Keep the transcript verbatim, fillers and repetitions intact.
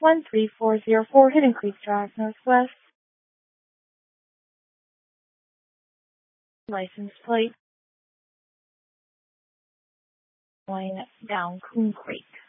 one three four zero four Hidden Creek Drive, Northwest. License plate going down Coon Creek.